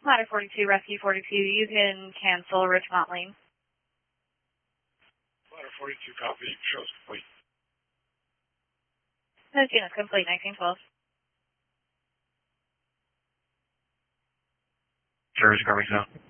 Ladder 42, Rescue 42, you can cancel Richmond Lane. Ladder 42, copy. Shows complete. Those units complete, 1912. Service, Garbage Zone.